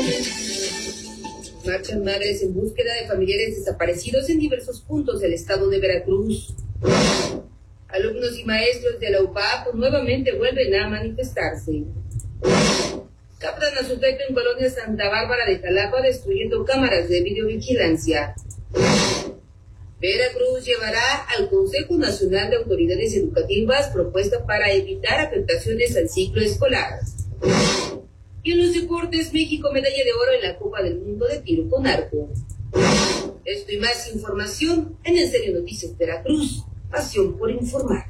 Marchan madres en búsqueda de familiares desaparecidos en diversos puntos del estado de Veracruz. Alumnos y maestros de la UPAP nuevamente vuelven a manifestarse. Captan a sujeto en colonia Santa Bárbara de Jalapa destruyendo cámaras de videovigilancia. Veracruz llevará al Consejo Nacional de Autoridades Educativas propuesta para evitar afectaciones al ciclo escolar. Y en los deportes, México medalla de oro en la Copa del Mundo de Tiro con Arco. Esto y más información en En Serio Noticias Veracruz. Pasión por informar.